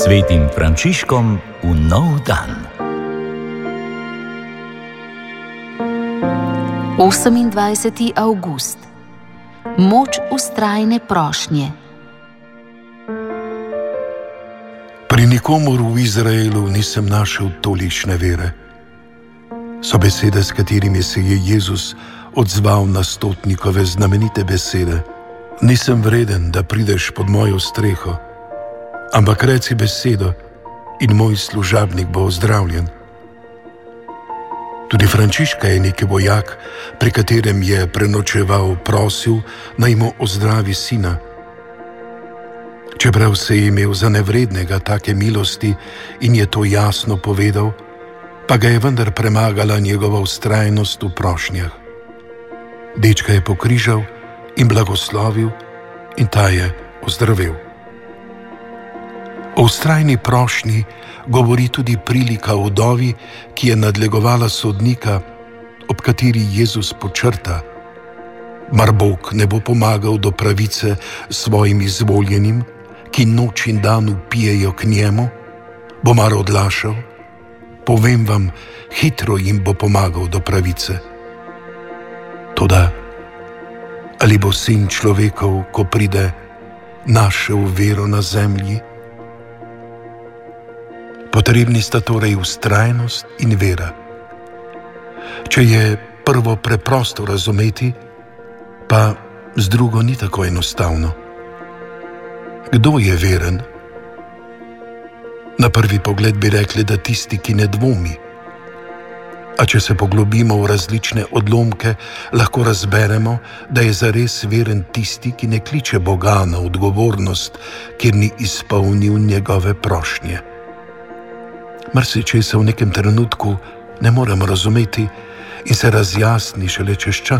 Svetim Frančiškom v nov dan. 28. avgust. Moč vztrajne prošnje. Pri nikomur v Izraelu nisem našel tolikšne vere. So besede, s katerimi se je Jezus odzval na stotnikove znamenite besede. Nisem vreden, da prideš pod mojo streho, ampak reci besedo in moj služabnik bo ozdravljen. Tudi Frančiška je neki vojak, pri katerem je prenočeval, prosil, naj mu ozdravi sina. Čeprav se je imel za nevrednega take milosti in je to jasno povedal, pa ga je vendar premagala njegova vztrajnost v prošnjah. Dečka je pokrižal in blagoslovil in ta je ozdravel. O vztrajni prošnji govori tudi prilika o vdovi, ki je nadlegovala sodnika, ob kateri Jezus počrta: mar Bog ne bo pomagal do pravice svojim izvoljenim, ki noč in dan vpijejo k njemu? Bo mar odlašal? Povem vam, hitro jim bo pomagal do pravice. Toda, ali bo sin človekov, ko pride, našel vero na zemlji? Potrebni sta torej vztrajnost in vera. Če je prvo preprosto razumeti, pa z drugo ni tako enostavno. Kdo je veren? Na prvi pogled bi rekli, da tisti, ki ne dvomi. A če se poglobimo v različne odlomke, lahko razberemo, da je zares veren tisti, ki ne kliče Boga na odgovornost, ker ni izpolnil njegove prošnje. Marsičesa v nekem trenutku ne moremo razumeti in se razjasni šele čez čas.